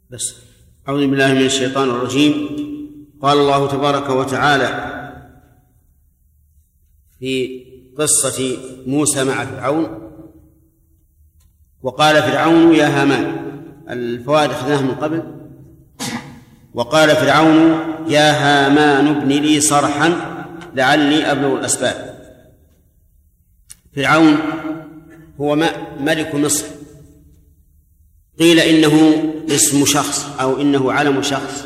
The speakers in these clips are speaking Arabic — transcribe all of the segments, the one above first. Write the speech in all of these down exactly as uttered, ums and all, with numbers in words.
بس أعوذ بالله من الشيطان الرجيم. قال الله تبارك وتعالى في قصة موسى مع فرعون: وقال فرعون يا هامان. الفوائد أخذناها من قبل. وقال فرعون يا هامان ابن لي صرحا لعلي أبلغ الأسباب. فرعون هو ملك مصر، قيل إنه اسم شخص أو إنه علم شخص،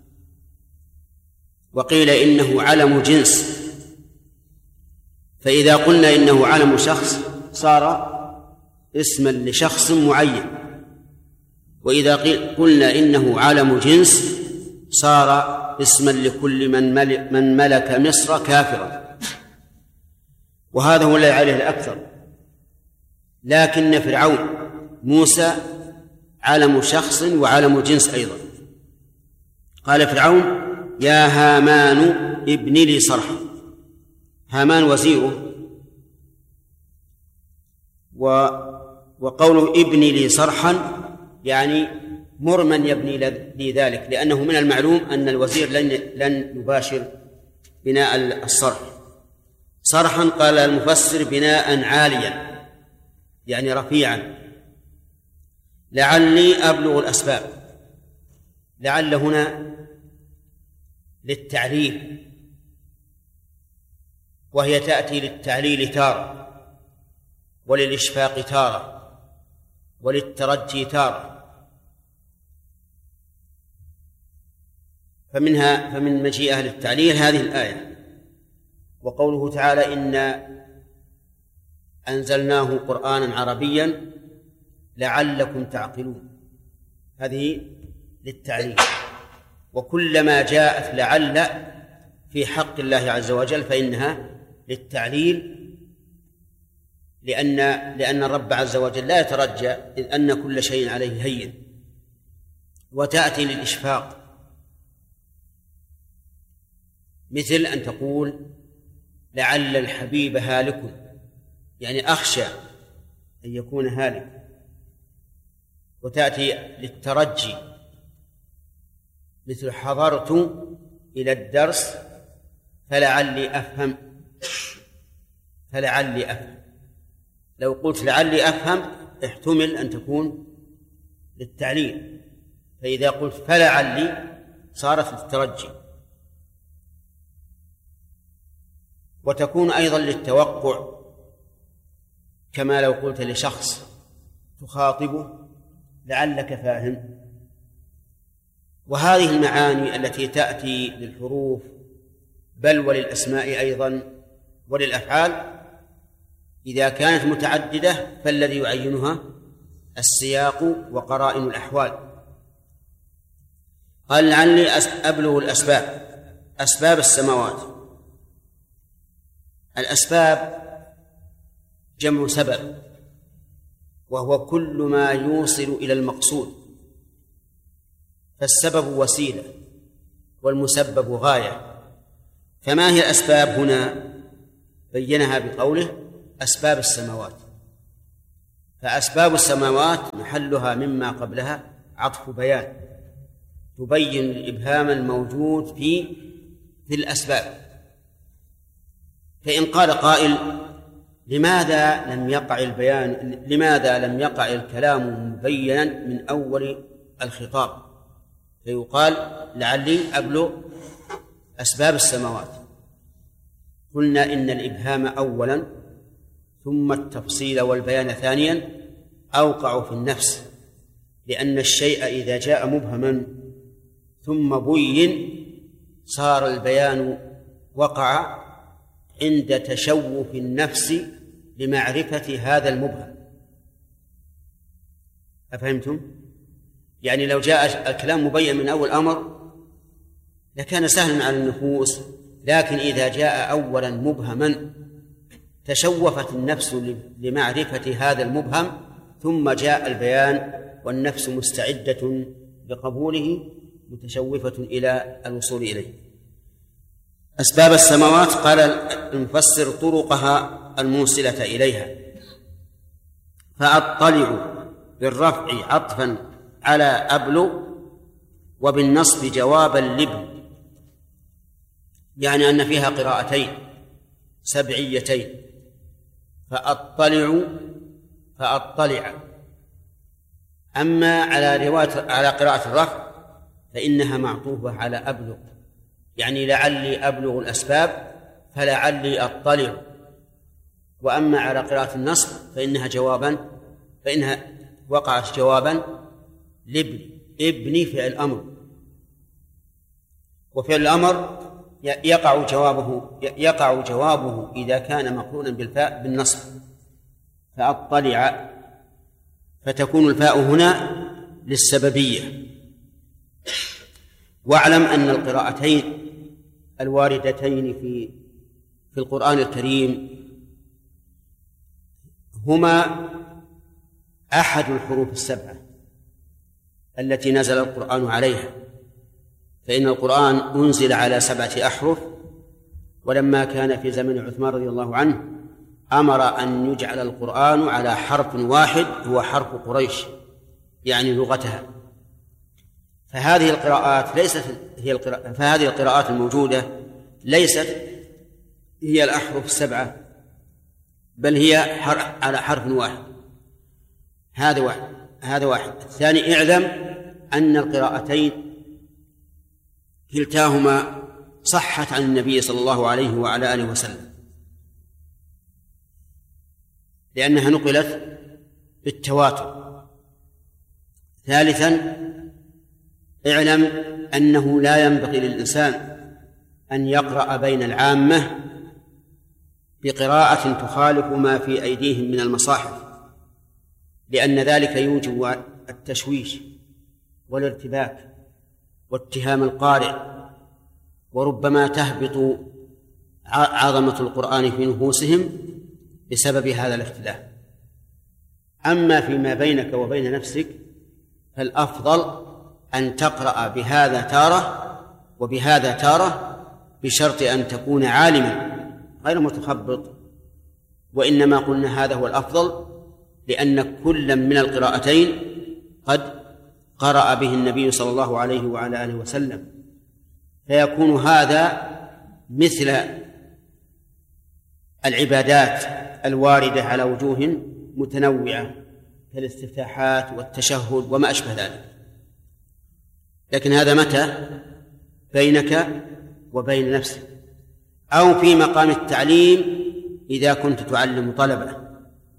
وقيل إنه علم جنس. فإذا قلنا إنه علم شخص صار اسما لشخص معين، وإذا قلنا إنه علم جنس صار اسما لكل من ملك, من ملك مصر كافرا، وهذا هو الذي عليه الأكثر. لكن فرعون موسى علم شخص وعلم جنس أيضا. قال فرعون يا هامان ابن لي صرحا. هامان وزيره، وقوله ابن لي صرحا يعني مر من يبني لي ذلك، لأنه من المعلوم أن الوزير لن, لن يباشر بناء الصرح. صرحا قال المفسر بناء عاليا يعني رفيعا. لعلي أبلغ الأسباب. لعل هنا للتعليل، وهي تأتي للتعليل تارة، وللإشفاق تارة، وللترجي تارة. فمنها فمن مجيئها للتعليل هذه الآية. وقوله تعالى إنا أنزلناه قرآنا عربيا لعلكم تعقلون، هذه للتعليل. وكلما جاءت لعل في حق الله عز وجل فإنها للتعليل، لأن لأن الرب عز وجل لا يترجى، إذ أن كل شيء عليه هين. وتأتي للإشفاق، مثل أن تقول لعل الحبيب هالك، يعني أخشى أن يكون هالك. وتأتي للترجي، مثل حضرت إلى الدرس فلعلي أفهم فلعلي أفهم. لو قلت لعلي أفهم احتمل أن تكون للتعليل، فإذا قلت فلعلي صارت للترجي. وتكون أيضا للتوقع، كما لو قلت لشخص تخاطبه لعلك فاهم. وهذه المعاني التي تأتي للحروف بل وللأسماء أيضا وللأفعال إذا كانت متعددة فالذي يعينها السياق وقرائن الأحوال. قال لعلي أبلغ الأسباب. أسباب السماوات. الأسباب جمع سبب، وهو كل ما يوصل إلى المقصود، فالسبب وسيلة والمسبب غاية. فما هي الأسباب هنا؟ بينها بقوله أسباب السماوات. فأسباب السماوات محلها مما قبلها عطف بيان تبين الإبهام الموجود في في الأسباب. فإن قال قائل لماذا لم يقع البيان لماذا لم يقع الكلام مبينا من أول الخطاب؟ فيقال لعلي أبلغ أسباب السماوات. قلنا إن الإبهام أولا ثم التفصيل والبيان ثانيا أوقع في النفس، لأن الشيء إذا جاء مبهما ثم بين صار البيان وقع عند تشوف النفس لمعرفة هذا المبهم. أفهمتم؟ يعني لو جاء الكلام مبين من أول أمر لكان سهلا على النفوس، لكن إذا جاء أولا مبهما تشوفت النفس لمعرفة هذا المبهم، ثم جاء البيان والنفس مستعدة بقبوله متشوفة إلى الوصول إليه. أسباب السماوات قال المفسر طرقها الموصلة إليها. فأطلع بالرفع عطفا على أبلغ وبالنصب جوابا لابن، يعني أن فيها قراءتين سبعيتين، فأطلع فأطلع. أما على رواية على قراءة الرفع فإنها معطوفة على أبلغ، يعني لعلي أبلغ الأسباب فلعلي أطلع. وأما على قراءة النصب فإنها جوابا فإنها وقعت جوابا لابن. ابني فعل الأمر، وفعل الأمر يقع جوابه يقع جوابه إذا كان مقرونا بالفاء بالنصب، فأطلع، فتكون الفاء هنا للسببية. واعلم أن القراءتين الواردتين في في القرآن الكريم هما أحد الحروف السبعة التي نزل القرآن عليها، فإن القرآن أنزل على سبعة أحرف، ولما كان في زمن عثمان رضي الله عنه أمر أن يجعل القرآن على حرف واحد هو حرف قريش، يعني لغتها. فهذه القراءات ليست هي القراءة فهذه القراءات الموجودة ليست هي الأحرف السبعة، بل هي على حرف واحد. هذا واحد هذا واحد الثاني، اعلم أن القراءتين كلتاهما صحت عن النبي صلى الله عليه وعلى آله وسلم، لأنها نقلت بالتواتر. ثالثا، اعلم أنه لا ينبغي للإنسان أن يقرأ بين العامة بقراءة تخالف ما في أيديهم من المصاحف، لأن ذلك يوجب التشويش والارتباك واتهام القارئ، وربما تهبط عظمة القرآن في نفوسهم بسبب هذا الاختلاف. أما فيما بينك وبين نفسك فالأفضل أن تقرأ بهذا تارة وبهذا تارة، بشرط أن تكون عالما غير متخبط. وإنما قلنا هذا هو الأفضل لأن كل من القراءتين قد قرأ به النبي صلى الله عليه وعلى آله وسلم، فيكون هذا مثل العبادات الواردة على وجوه متنوعة كالاستفتاحات والتشهد وما أشبه ذلك. لكن هذا متى؟ بينك وبين نفسك، أو في مقام التعليم إذا كنت تعلم طلبة.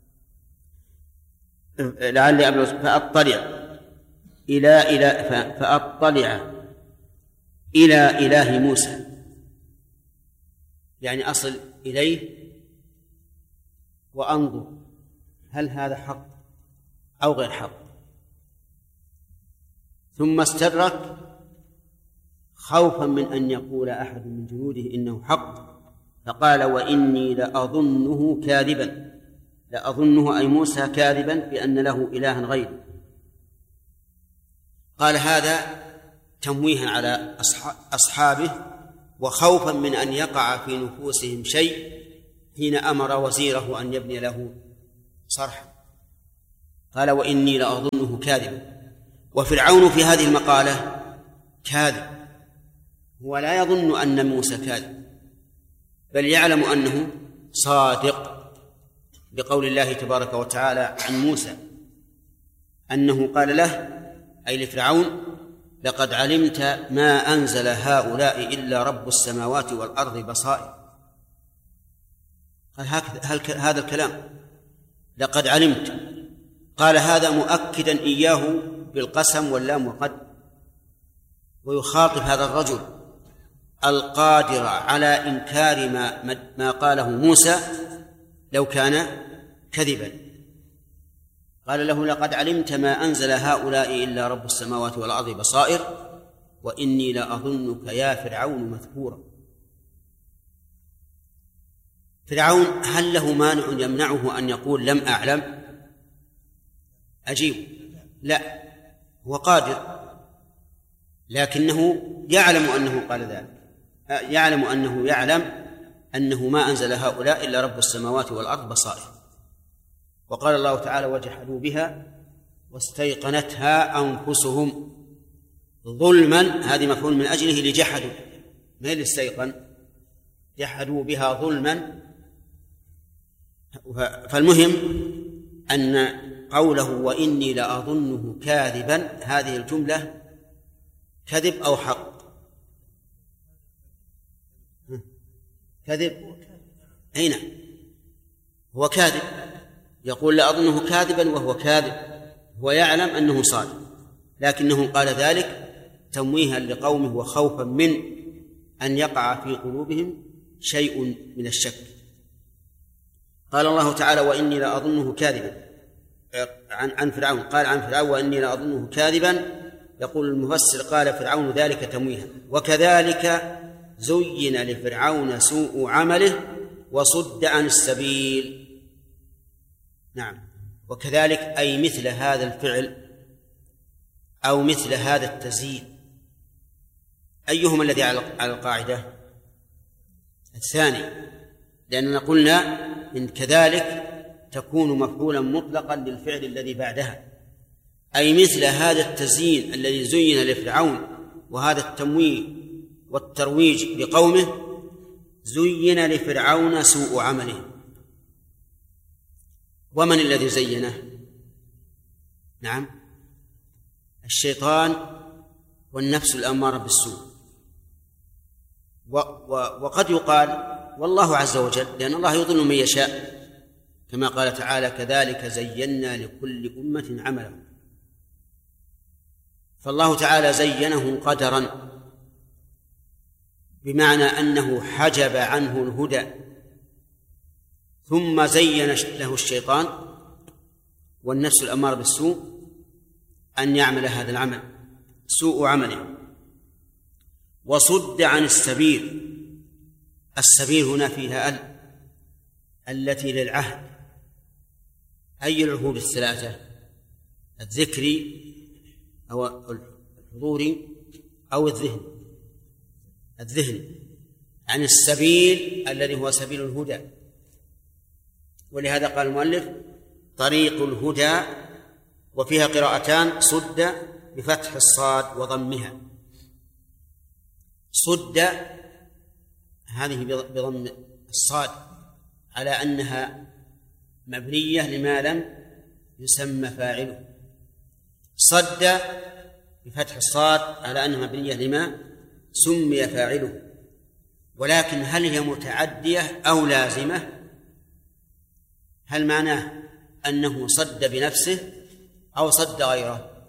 لعلي أبلغ فأطلع إلى إلى فأطلع إلى إله موسى، يعني أصل إليه وأنظر هل هذا حق أو غير حق. ثم استدرك خوفا من أن يقول أحد من جنوده إنه حق، فقال وإني لأظنه كاذبا، لأظنه أي موسى كاذبا بأن له إلها غيره. قال هذا تمويها على أصحابه وخوفا من أن يقع في نفوسهم شيء حين أمر وزيره أن يبني له صرحا. قال وإني لأظنه كاذبا. وفرعون في هذه المقالة كاذب، هو لا يظن أن موسى كاذب، بل يعلم أنه صادق، بقول الله تبارك وتعالى عن موسى أنه قال له أي لفرعون لقد علمت ما أنزل هؤلاء إلا رب السماوات والأرض بصائر. قال هذا الكلام لقد علمت، قال هذا مؤكدا إياه بالقسم واللام وقد، ويخاطب هذا الرجل القادر على إنكار ما, ما قاله موسى لو كان كذبا. قال له لقد علمت ما أنزل هؤلاء إلا رب السماوات والأرض بصائر وإني لأظنك يا فرعون مثبورا. فرعون هل له مانع يمنعه أن يقول لم أعلم؟ أجيب لا، هو قادر، لكنه يعلم أنه قال ذلك، يعلم أنه يعلم أنه ما أنزل هؤلاء إلا رب السماوات والأرض بصائر. وقال الله تعالى وجحدوا بها واستيقنتها أنفسهم ظلما هذه مفعول من أجله لجحدوا، ما للسيقن، جحدوا بها ظلما. فالمهم أن قوله وإني لأظنه كاذبا هذه الجملة كذب أو حق؟ كذب. أين هو كاذب؟ يقول لأظنه كاذبا وهو كاذب، هو يعلم أنه صادق، لكنه قال ذلك تمويها لقومه وخوفا من أن يقع في قلوبهم شيء من الشك. قال الله تعالى وإني لأظنه كاذبا عن عن فرعون، قال عن فرعون وإني لأظنه كاذبا. يقول المفسر قال فرعون ذلك تمويها. وكذلك زين لفرعون سوء عمله وصد عن السبيل. نعم، وكذلك أي مثل هذا الفعل أو مثل هذا التزيين. أيهما الذي على القاعدة؟ الثاني، لأننا قلنا إن كذلك تكون مفعولا مطلقا للفعل الذي بعدها، أي مثل هذا التزيين الذي زين لفرعون وهذا التمويه والترويج لقومه زين لفرعون سوء عمله. ومن الذي زينه؟ نعم، الشيطان والنفس الأمارة بالسوء. وقد يقال والله عز وجل، لأن الله يضل من يشاء، كما قال تعالى كذلك زينا لكل أمة عملا. فالله تعالى زينه قدرا، بمعنى أنه حجب عنه الهدى، ثم زين له الشيطان والنفس الأمارة بالسوء أن يعمل هذا العمل سوء عمله. وصد عن السبيل. السبيل هنا فيها ال التي للعهد. أي العهود الثلاثة؟ الذكري أو الحضوري أو الذهن؟ الذهن. عن السبيل الذي هو سبيل الهدى. ولهذا قال المؤلف طريق الهدى، وفيها قراءتان صد بفتح الصاد وضمها. صد هذه بضم الصاد على أنها مبنية لما لم يسمى فاعله، صد بفتح الصاد على أنها مبنية لما سمي فاعله. ولكن هل هي متعدية أو لازمة؟ هل معناه أنه صد بنفسه أو صد غيره؟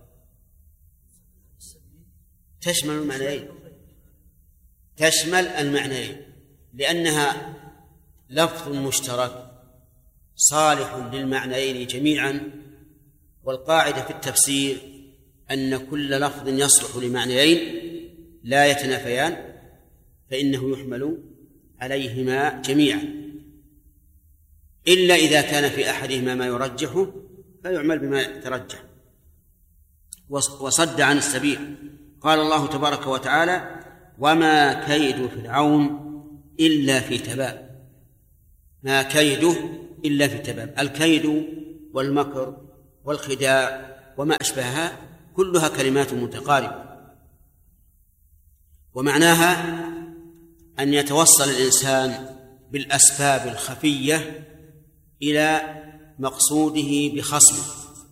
تشمل المعنيين، تشمل المعنيين، لأنها لفظ مشترك صالح للمعنيين جميعا. والقاعدة في التفسير أن كل لفظ يصلح لمعنيين لا يتنافيان فإنه يحمل عليهما جميعا، إلا إذا كان في أحدهما ما يرجحه فيعمل بما يترجح. وصد عن السبيل. قال الله تبارك وتعالى وما كيد فرعون إلا في تباب. ما كيده إلا في تباب. الكيد والمكر والخداع وما أشبهها كلها كلمات متقاربة، ومعناها أن يتوصل الإنسان بالأسباب الخفية إلى مقصوده بخصمه،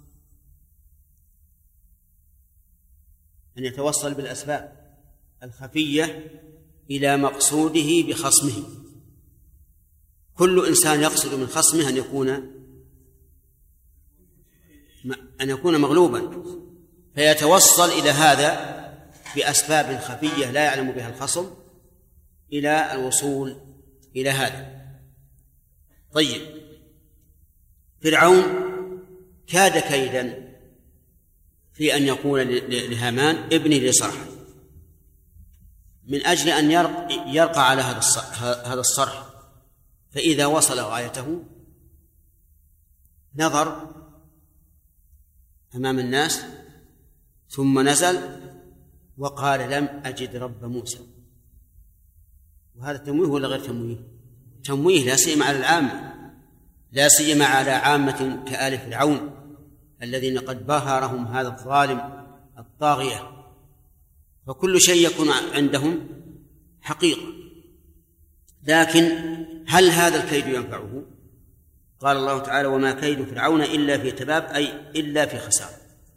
أن يتوصل بالأسباب الخفية إلى مقصوده بخصمه. كل إنسان يقصد من خصمه أن يكون أن يكون مغلوبا، فيتوصل إلى هذا بأسباب خفية لا يعلم بها الخصم إلى الوصول إلى هذا. طيب، فرعون كاد كيدا في أن يقول لهامان ابني لي صرحا، من أجل أن يرقى على هذا الصرح. فإذا وصل غايته نظر أمام الناس ثم نزل وقال لم أجد رب موسى. وهذا تمويه ولا غير تمويه؟ تمويه، لا سيما على العامة، لا سيما على عامة كآل فرعون الذين قد بهرهم هذا الظالم الطاغية. فكل شيء يكون عندهم حقيقة. لكن هل هذا الكيد ينفعه؟ قال الله تعالى: وما كيد فرعون إلا في تباب، أي إلا في خسارة.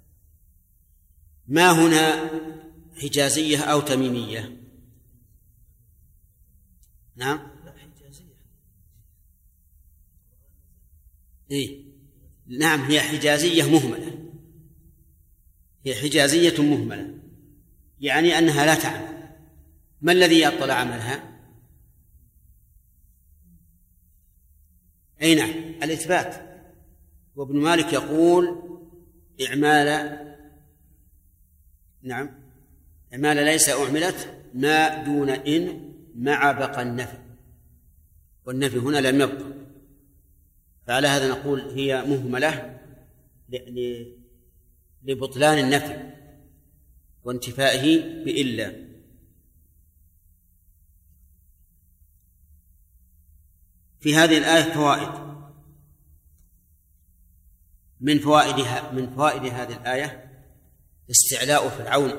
ما هنا حجازية أو تميمية؟ نعم إيه؟ نعم هي حجازية مهملة، هي حجازية مهملة، يعني أنها لا تعمل. ما الذي يبطل عملها؟ أي نعم الإثبات. وابن مالك يقول: إعمال نعم إعمال ليس أعملت ما دون إن مع بقى النفي، والنفي هنا لم يبقى، فعلى هذا نقول هي مهملة لبطلان النفي وانتفائه بإلا. في هذه الآية فوائد. من فوائدها من فوائد هذه الآية استعلاء فرعون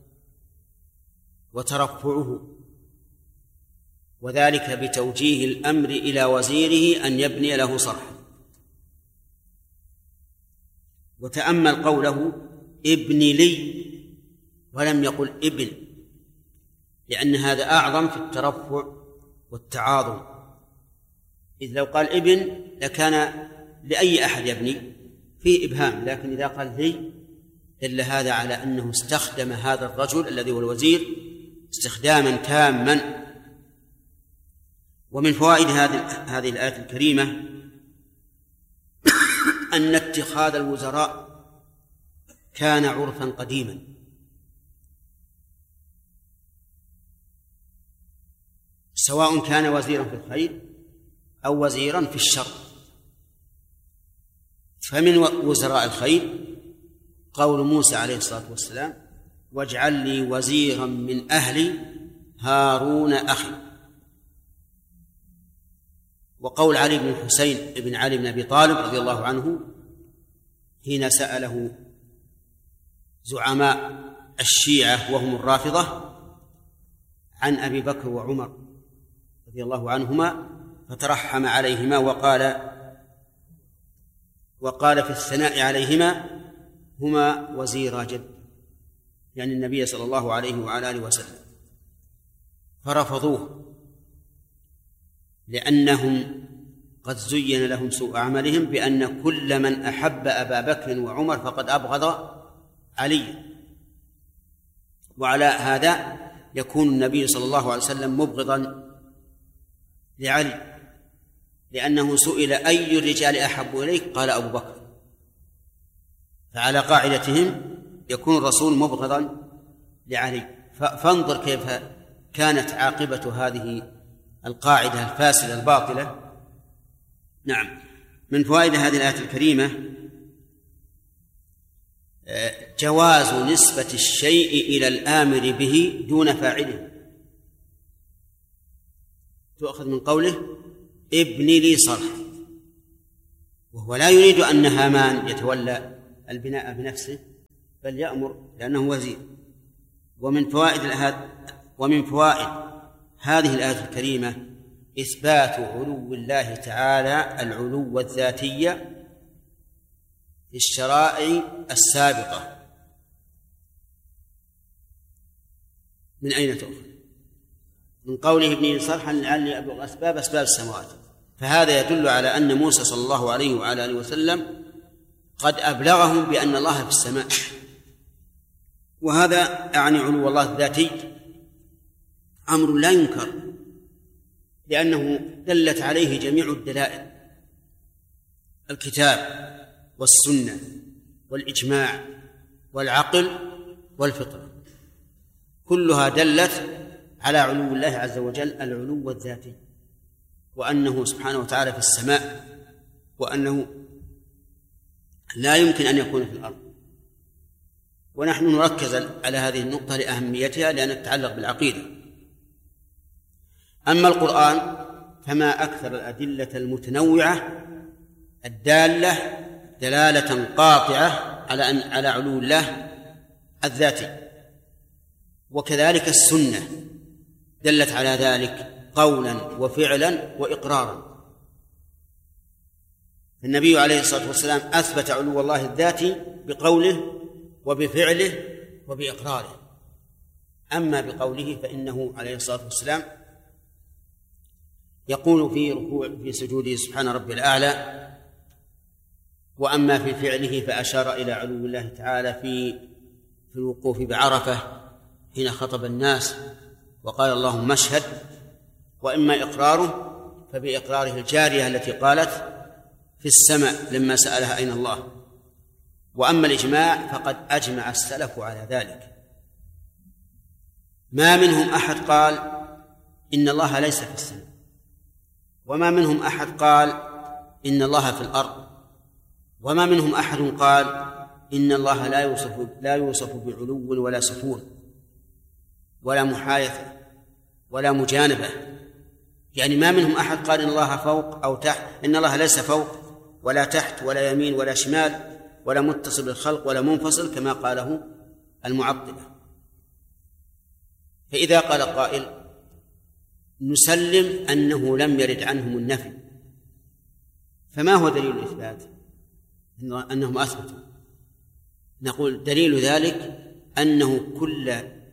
وترفعه، وذلك بتوجيه الأمر إلى وزيره أن يبني له صرحا. وتأمل قوله: ابن لي، ولم يقل ابن، لأن هذا أعظم في الترفع والتعاظم، إذ لو قال ابن لكان لأي أحد يبني فيه إبهام، لكن إذا قال لي دل هذا على أنه استخدم هذا الرجل الذي هو الوزير استخداما تاما. ومن فوائد هذه هذه الآية الكريمة أن اتخاذ الوزراء كان عرفا قديما، سواء كان وزيرا في الخير أو وزيرا في الشر. فمن وزراء الخير قول موسى عليه الصلاة والسلام: واجعل لي وزيرا من أهلي هارون أخي. وقول علي بن الحسين بن علي بن أبي طالب رضي الله عنه حين سأله زعماء الشيعة وهم الرافضة عن أبي بكر وعمر رضي الله عنهما، فترحم عليهما وقال وقال في الثناء عليهما: هما وزيرا جد، يعني النبي صلى الله عليه وعلى آله وسلم، فرفضوه لأنهم قد زين لهم سوء عملهم بأن كل من أحب أبا بكر وعمر فقد أبغض علي. وعلى هذا يكون النبي صلى الله عليه وسلم مبغضا لعلي، لأنه سئل: أي الرجال أحب إليك؟ قال: أبو بكر. فعلى قاعدتهم يكون الرسول مبغضا لعلي. فانظر كيف كانت عاقبة هذه القاعدة الفاسدة الباطلة. نعم. من فوائد هذه الآية الكريمة جواز نسبة الشيء إلى الآمر به دون فاعله. تؤخذ من قوله: ابن لي صرحا، وهو لا يريد أن هامان يتولى البناء بنفسه، بل يأمر لأنه وزير. ومن فوائد ومن فوائد هذه الآية الكريمة إثبات علو الله تعالى العلو الذاتي في الشرائع السابقة. من أين تؤخذ؟ من قوله ابن صرحا لعلي أبلغ أسباب أسباب السماوات، فهذا يدل على أن موسى صلى الله عليه وعلى آله وسلم قد أبلغهم بأن الله في السماء، وهذا يعني علو الله الذاتي أمر لا ينكر، لأنه دلت عليه جميع الدلائل: الكتاب والسنة والإجماع والعقل والفطرة، كلها دلت على علو الله عز وجل العلو الذاتي، وأنه سبحانه وتعالى في السماء، وأنه لا يمكن أن يكون في الأرض. ونحن نركز على هذه النقطة لأهميتها لأنها تتعلق بالعقيدة. أما القرآن فما أكثر الأدلة المتنوعة الدالة دلالة قاطعة على أن على علو الله الذاتي. وكذلك السنة دلت على ذلك قولا وفعلا وإقرارا. النبي عليه الصلاة والسلام أثبت علو الله الذاتي بقوله وبفعله وبإقراره. أما بقوله فإنه عليه الصلاة والسلام يقول في ركوع في سجوده سبحان ربي الأعلى. وأما في فعله فأشار إلى علو الله تعالى في في الوقوف بعرفة حين خطب الناس وقال اللهم اشهد. وإما إقراره فبإقراره الجارية التي قالت في السماء لما سألها أين الله. وأما الإجماع فقد أجمع السلف على ذلك، ما منهم أحد قال إن الله ليس في السماء، وما منهم أحد قال إن الله في الأرض، وما منهم أحد قال إن الله لا يوصف لا يوصف بعلو ولا سفول ولا محايثة ولا مجانبة. يعني ما منهم أحد قال إن الله فوق أو تحت، إن الله ليس فوق ولا تحت ولا يمين ولا شمال ولا متصل بالخلق ولا منفصل كما قاله المعطلة. فإذا قال قائل نسلم أنه لم يرد عنهم النفي، فما هو دليل الإثبات أنهم أثبتوا؟ نقول دليل ذلك أنه كل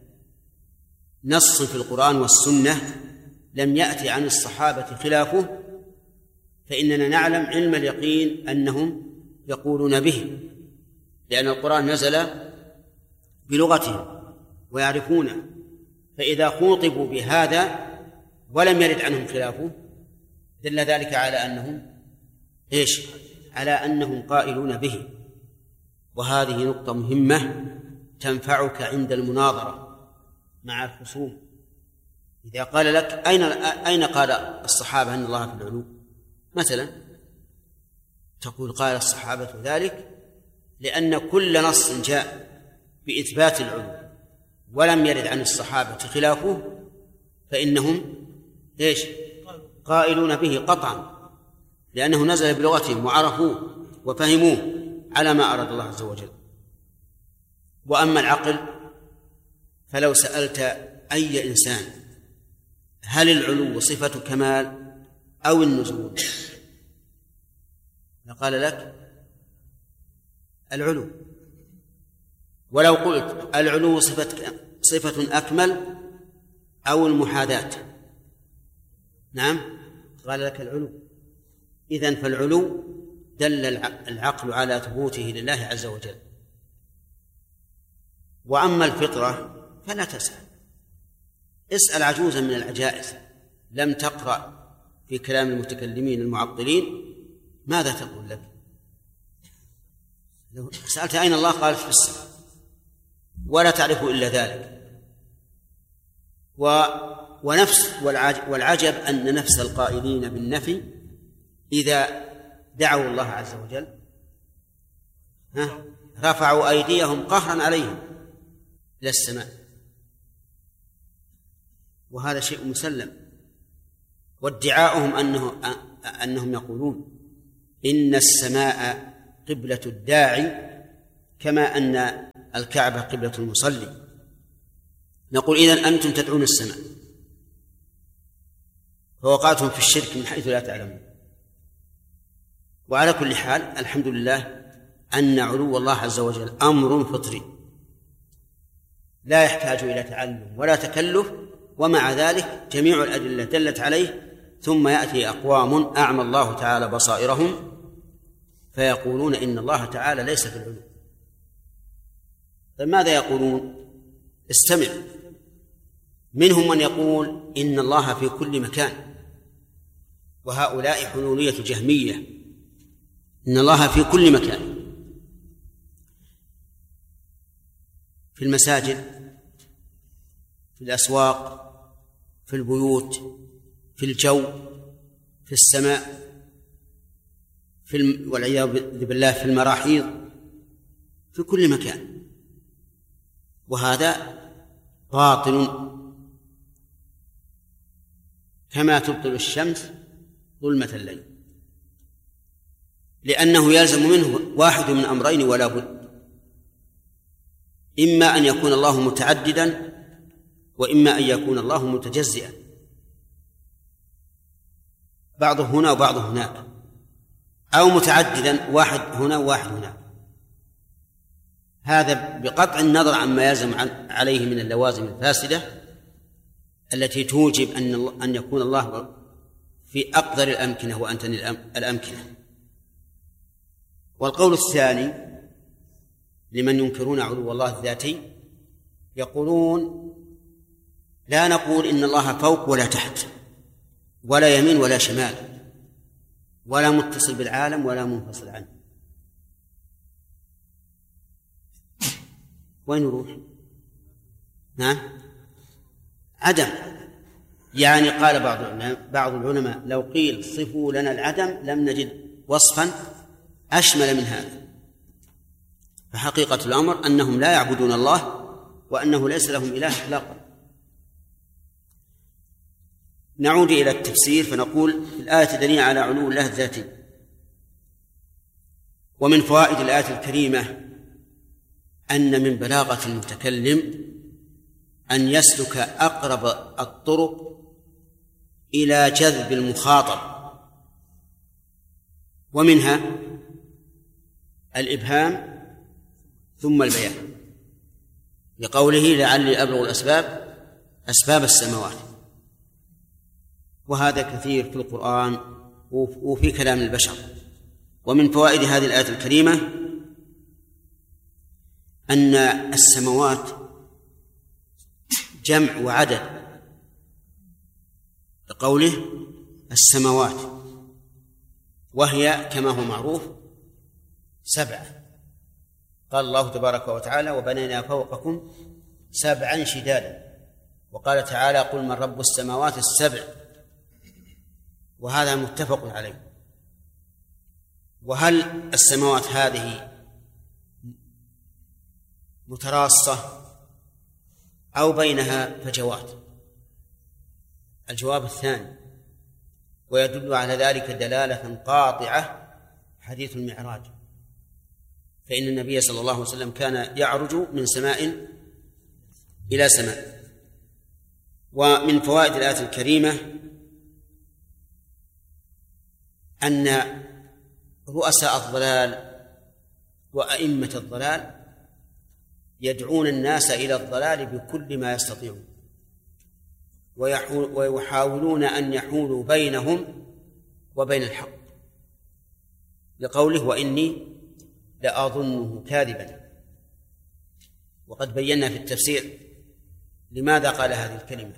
نص في القرآن والسنة لم يأتي عن الصحابة خلافه، فإننا نعلم علم اليقين أنهم يقولون به، لأن القرآن نزل بلغتهم ويعرفونه. فإذا خوطبوا بهذا ولم يرد عنهم خلافه دل ذلك على أنهم إيش؟ على أنهم قائلون به. وهذه نقطة مهمة تنفعك عند المناظرة مع الخصوم. إذا قال لك أين أين قال الصحابة أن الله في العلو مثلا، تقول قال الصحابة ذلك لأن كل نص جاء بإثبات العلو ولم يرد عن الصحابة خلافه فإنهم إيش؟ قائلون به قطعا، لأنه نزل بلغتهم وعرفوه وفهموه على ما أراد الله عز وجل. وأما العقل فلو سألت أي إنسان هل العلو صفة كمال أو النزول لقال لك العلو. ولو قلت العلو صفة صفة أكمل أو المحاذاة نعم قال لك العلو. إذن فالعلو دل العقل على ثبوته لله عز وجل. وأما الفطرة فلا تسأل، اسأل عجوزا من العجائز لم تقرأ في كلام المتكلمين المعطلين ماذا تقول لك؟ لو سألت أين الله قالت في السماء ولا تعرف إلا ذلك. و ونفس والعجب أن نفس القائلين بالنفي إذا دعوا الله عز وجل ها رفعوا أيديهم قهرا عليهم إلى السماء، وهذا شيء مسلم. وادعاؤهم أنه أنهم يقولون إن السماء قبلة الداعي كما أن الكعبة قبلة المصلي. نقول إذن أنتم تدعون السماء، فوقعتم في الشرك من حيث لا تعلمون. وعلى كل حال الحمد لله أن علو الله عز وجل أمر فطري لا يحتاج إلى تعلم ولا تكلف، ومع ذلك جميع الأدلة دلت عليه. ثم يأتي أقوام أعمى الله تعالى بصائرهم فيقولون إن الله تعالى ليس في العلو. فماذا يقولون؟ استمع. منهم من يقول إن الله في كل مكان، وهؤلاء حلولية جهمية، إن الله في كل مكان، في المساجد، في الأسواق، في البيوت، في الجو، في السماء، في الم... والعياذ بالله في المراحيض، في كل مكان. وهذا باطل كما تبطل الشمس ظلمة الليل، لأنه يلزم منه واحد من أمرين ولا بد: إما أن يكون الله متعددا وإما أن يكون الله متجزئا، بعضه هنا وبعضه هناك، أو متعددا، واحد هنا وواحد هناك. هذا بقطع النظر عما يلزم عليه من اللوازم الفاسدة التي توجب أن أن يكون الله في أقدر الأمكنة وأنتن الأمكنة. والقول الثاني لمن ينكرون علو الله الذاتي يقولون لا نقول إن الله فوق ولا تحت ولا يمين ولا شمال ولا متصل بالعالم ولا منفصل عنه. وين نروح؟ نعم عدم. يعني قال بعض بعض العلماء لو قيل صفوا لنا العدم لم نجد وصفا أشمل من هذا. فحقيقة الأمر أنهم لا يعبدون الله وأنه ليس لهم إله إطلاقا. نعود إلى التفسير فنقول في الآية دليل على علو الله الذاتي. ومن فوائد الآية الكريمة أن من بلاغة المتكلم أن يسلك أقرب الطرق إلى جذب المخاطب، ومنها الإبهام ثم البيان، لقوله لعلي أبلغ الأسباب أسباب السماوات. وهذا كثير في القرآن وفي كلام البشر. ومن فوائد هذه الآية الكريمة أن السماوات جمع وعدد، لقوله السماوات، وهي كما هو معروف سبعة. قال الله تبارك وتعالى وبنينا فوقكم سبعا شدادا، وقال تعالى قل من رب السماوات السبع، وهذا متفق عليه. وهل السماوات هذه متراصة أو بينها فجوات؟ الجواب الثاني، ويدل على ذلك دلالة قاطعة حديث المعراج، فإن النبي صلى الله عليه وسلم كان يعرج من سماء إلى سماء. ومن فوائد الآية الكريمة أن رؤساء الضلال وأئمة الضلال يدعون الناس إلى الضلال بكل ما يستطيعون، ويحاولون أن يحولوا بينهم وبين الحق، لقوله وإني لأظنه كاذبا. وقد بينا في التفسير لماذا قال هذه الكلمة.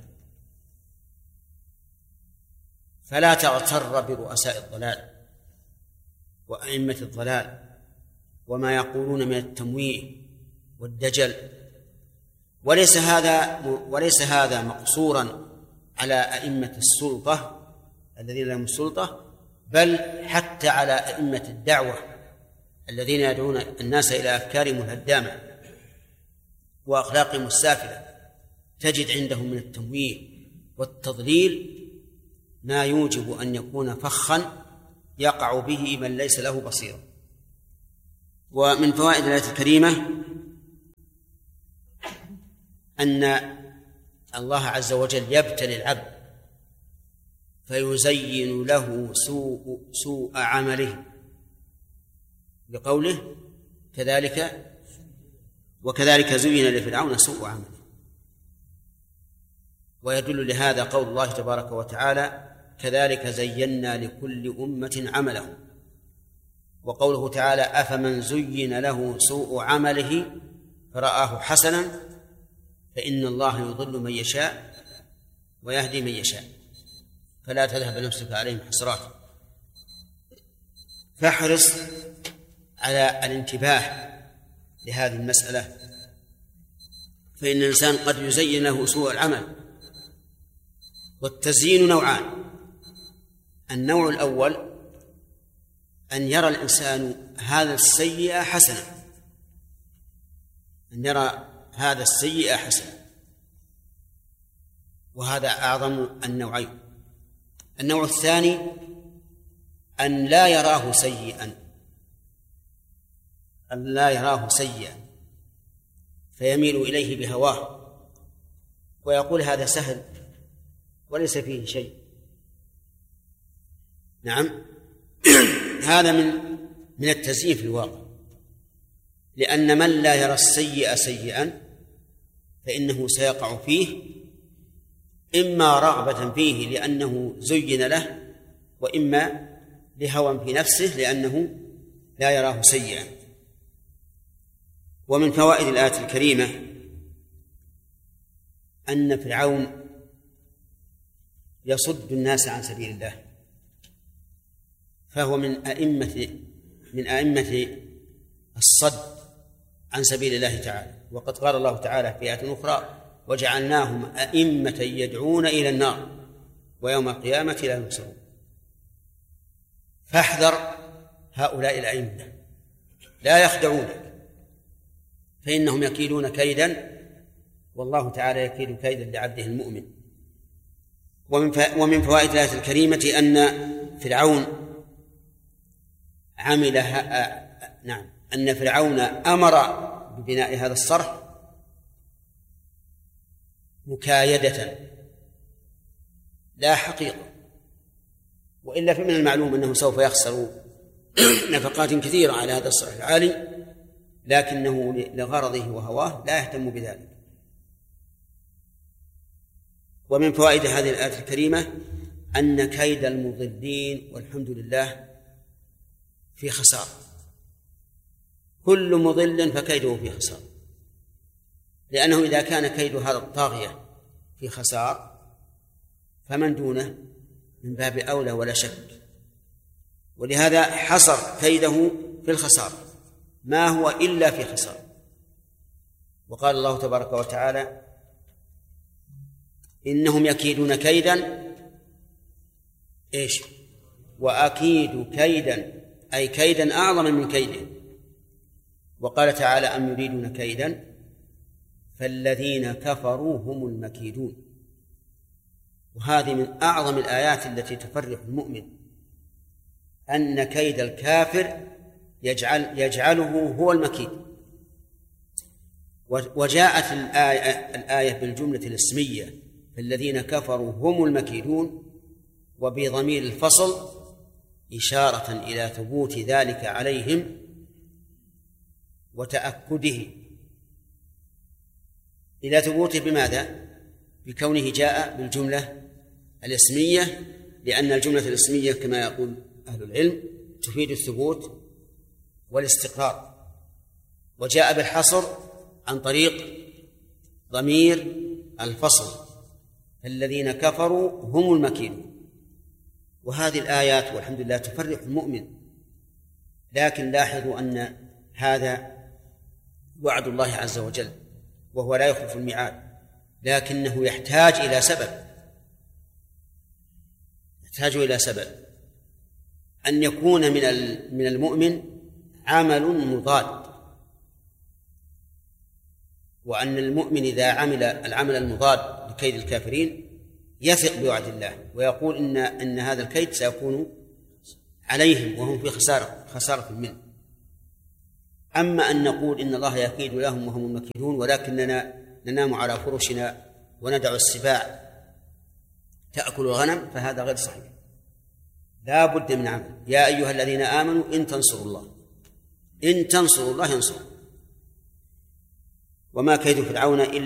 فلا تغتر برؤساء الضلال وأئمة الضلال وما يقولون من التمويه والدجل، وليس هذا وليس هذا مقصورا على أئمة السلطة الذين لهم السلطة، بل حتى على أئمة الدعوة الذين يدعون الناس إلى أفكارهم الهدامة وأخلاقهم السافلة، تجد عندهم من التمويه والتضليل ما يوجب أن يكون فخا يقع به من ليس له بصيرة. ومن فوائد الآية الكريمة أن الله عز وجل يبتلي العبد فيزين له سوء, سوء عمله، بقوله كذلك وكذلك زين لفرعون سوء عمله. ويدل لهذا قول الله تبارك وتعالى كذلك زينا لكل أمة عملهم، وقوله تعالى أفمن زين له سوء عمله فرآه حسنا فإن الله يضل من يشاء ويهدي من يشاء فلا تذهب نفسك عليهم حسرات. فاحرص على الانتباه لهذه المسألة، فإن الإنسان قد يزين له سوء العمل. والتزيين نوعان: النوع الأول أن يرى الإنسان هذا السيئة حسنا، أن يرى هذا السيئة حسنا، وهذا أعظم النوعين. النوع الثاني أن لا يراه سيئا، أن لا يراه سيئا فيميل إليه بهواه ويقول هذا سهل وليس فيه شيء. نعم، هذا من من التزيين في الواقع، لأن من لا يرى السيء سيئا فإنه سيقع فيه، إما رغبة فيه لأنه زين له، وإما لهوى في نفسه لأنه لا يراه سيئا. ومن فوائد الآية الكريمة أن فرعون يصد الناس عن سبيل الله، فهو من أئمة من أئمة الصد عن سبيل الله تعالى. وقد قال الله تعالى في آية أخرى: وجعلناهم أئمة يدعون إلى النار ويوم القيامة لا ينصرون. فاحذر هؤلاء الأئمة، لا يخدعونك، فإنهم يكيدون كيدا والله تعالى يكيد كيدا لعبده المؤمن. ومن فوائد الآية الكريمة أن فرعون عمل نعم أن فرعون أمر ببناء هذا الصرح مكايدة لا حقيقة، وإلا فمن المعلوم أنه سوف يخسر نفقات كثيرة على هذا الصرح العالي، لكنه لغرضه وهواه لا يهتم بذلك. ومن فوائد هذه الآية الكريمة أن كيد المضلين والحمد لله في خسارة، كل مضل فكيده في خسارة، لأنه إذا كان كيد هذا الطاغية في خسار فمن دونه من باب أولى ولا شك. ولهذا حصر كيده في الخسارة، ما هو إلا في خسارة. وقال الله تبارك وتعالى: إنهم يكيدون كيدا إيش وأكيد كيدا، أي كيدا أعظم من كيده. وقال تعالى: أم يريدون كيدا فالذين كفروا هم المكيدون. وهذه من أعظم الآيات التي تفرح المؤمن، أن كيد الكافر يجعل يجعله هو المكيد. وجاءت الآية, الآية بالجملة الاسمية فالذين كفروا هم المكيدون، وبضمير الفصل إشارة إلى ثبوت ذلك عليهم وتأكده، إلى ثبوته بماذا؟ بكونه جاء بالجملة الاسمية، لأن الجملة الاسمية كما يقول أهل العلم تفيد الثبوت والاستقرار. وجاء بالحصر عن طريق ضمير الفصل الذين كفروا هم المكيدون. وهذه الآيات والحمد لله تفرح المؤمن، لكن لاحظوا أن هذا وعد الله عز وجل وهو لا يخلف الميعاد، لكنه يحتاج إلى سبب يحتاج إلى سبب أن يكون من من المؤمن عمل مضاد، وأن المؤمن إذا عمل العمل المضاد لكيد الكافرين يثق بوعد الله ويقول إن إن هذا الكيد سيكون عليهم وهم في خسارة خسارة منه. أما أن نقول إن الله يكيد لهم وهم المكيدون ولكننا ننام على فرشنا وندع السباع تأكل الغنم، فهذا غير صحيح، لا بد من عمل. يا أيها الذين آمنوا إن تنصروا الله إن تنصروا الله ينصركم. وما كيد فرعون إلا